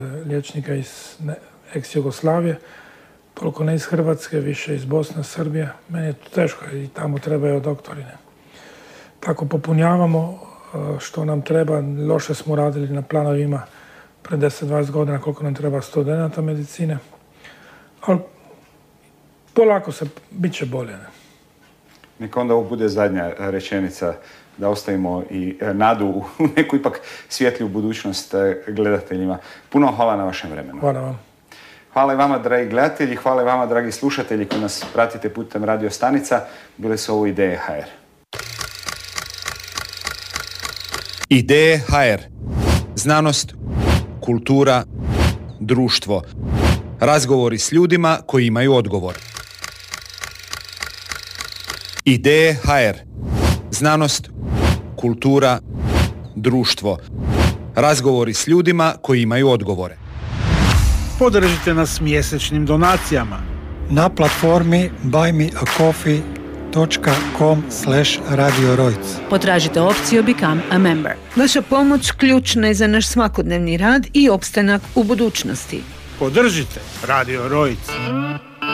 liječnika iz ex-Jugoslavije, toliko ne iz Hrvatske, više iz Bosne, Srbije. Meni je to teško i tamo trebaju doktorine. Tako popunjavamo što nam treba. Loše smo radili na planovima pred 10-20 godina koliko nam treba studenata medicine. Ali polako bit će bolje. Neka onda ovo bude zadnja rečenica da ostavimo i nadu u neku ipak svjetliju budućnost gledateljima. Puno hvala na vašem vremenu. Hvala vam. Hvala i vama, dragi gledatelji, hvala i vama, dragi slušatelji koji nas pratite putem radio stanica. Bile su ovo Ideje HR. Ideje HR. Znanost, kultura, društvo. Razgovori s ljudima koji imaju odgovor. Ideje HR. Znanost, kultura, društvo. Razgovori s ljudima koji imaju odgovore. Podržite nas mjesečnim donacijama na platformi buymeacoffee.com/Radio Rojc. Potražite opciju Become a Member. Vaša pomoć ključna je za naš svakodnevni rad i opstanak u budućnosti. Podržite Radio Rojc.